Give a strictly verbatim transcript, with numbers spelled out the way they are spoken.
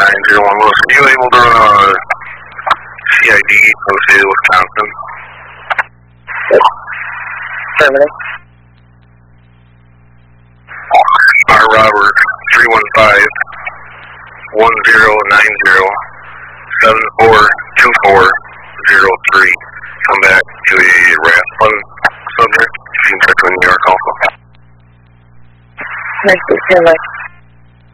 nine zero one Wilson. Are you able to run a C I D from the state of Wisconsin? Affirmative. R. Robert, three one five, one zero nine zero, seven four two four zero three. Come back to a Raspin subject. You can check on New York also. Nice to hear, Mike.